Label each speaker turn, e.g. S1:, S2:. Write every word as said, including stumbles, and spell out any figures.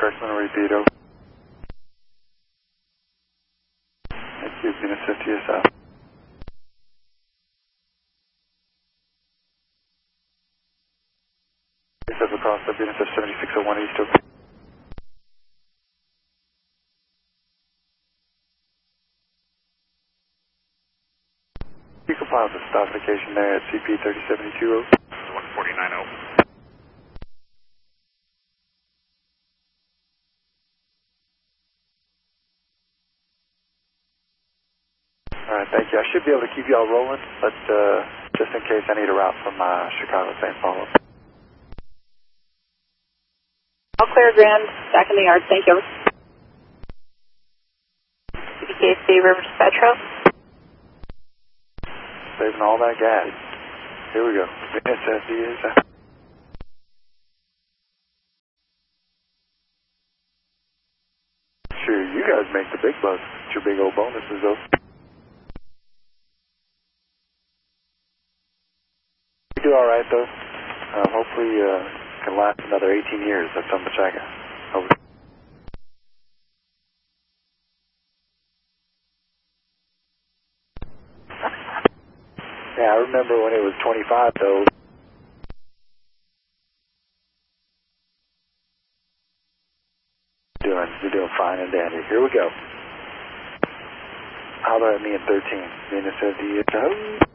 S1: Kirkland, repeat over. Thank you, Venus fifty S F. Step across the Venus F seventy-six oh one East over. You comply with the specification there at C P thirty seventy-two over.
S2: one forty-nine oh.
S1: Alright, thank you. I should be able to keep y'all rolling, but uh, just in case I need a route from uh, Chicago Saint Paul.
S3: All clear, Grand. Back in the yard. Thank you. C P K C River Petro.
S1: Saving all that gas. Here we go. Venus F D is. Uh, sure, you guys make the big bucks. It's your big old bonuses, though. You do all right, though. Uh, hopefully, uh, can last another eighteen years. That's how much I got. Over. Yeah, I remember when it was twenty-five, though. Doing, you're doing fine and dandy. Here we go. Holler at me in thirteen. Venus F D.